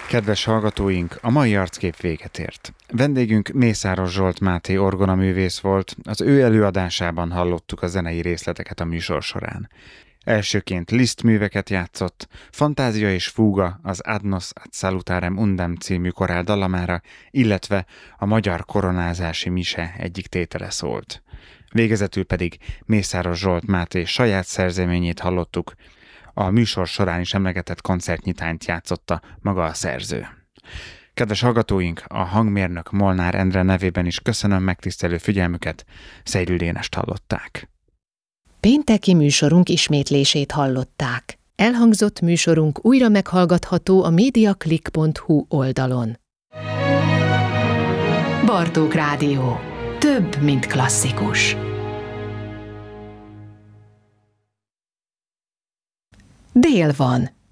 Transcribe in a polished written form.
Kedves hallgatóink, a mai arckép véget ért. Vendégünk Mészáros Zsolt Máté orgonaművész volt, az ő előadásában hallottuk a zenei részleteket a műsor során. Elsőként Liszt műveket játszott, Fantázia és Fúga az Adnos ad Salutarem Undem című korál dallamára, illetve a magyar koronázási mise egyik tétele szólt. Végezetül pedig Mészáros Zsolt Máté saját szerzeményét hallottuk, a műsor során is emlegetett koncertnyitányt játszotta maga a szerző. Kedves hallgatóink, a hangmérnök Molnár Endre nevében is köszönöm megtisztelő figyelmüket, Szejlő Dénest hallották. Pénteki műsorunk ismétlését hallották. Elhangzott műsorunk újra meghallgatható a mediaclick.hu oldalon. Bartók Rádió. Több, mint klasszikus. Dél van.